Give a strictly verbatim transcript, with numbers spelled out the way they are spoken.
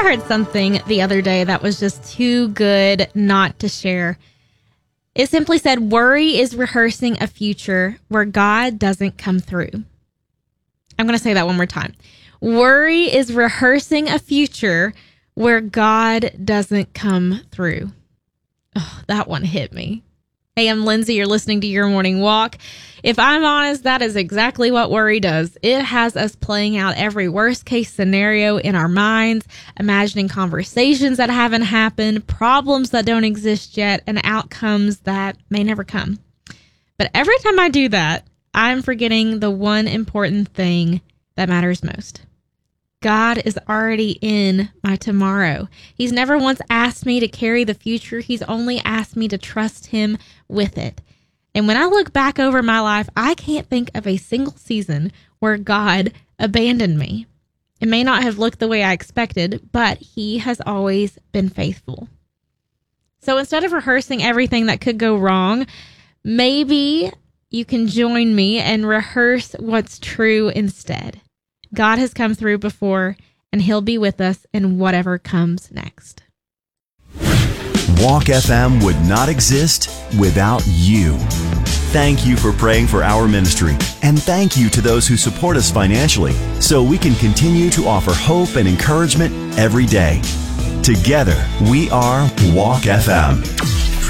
I heard something the other day that was just too good not to share. It simply said, worry is rehearsing a future where God doesn't come through. I'm going to say that one more time. Worry is rehearsing a future where God doesn't come through. Oh, that one hit me. Hey, I'm Lindsay. You're listening to Your Morning Walk. If I'm honest, that is exactly what worry does. It has us playing out every worst case scenario in our minds, imagining conversations that haven't happened, problems that don't exist yet, and outcomes that may never come. But every time I do that, I'm forgetting the one important thing that matters most. God is already in my tomorrow. He's never once asked me to carry the future. He's only asked me to trust him with it. And when I look back over my life, I can't think of a single season where God abandoned me. It may not have looked the way I expected, but he has always been faithful. So instead of rehearsing everything that could go wrong, maybe you can join me and rehearse what's true instead. God has come through before, and he'll be with us in whatever comes next. Walk F M would not exist without you. Thank you for praying for our ministry, and thank you to those who support us financially so we can continue to offer hope and encouragement every day. Together, we are Walk F M.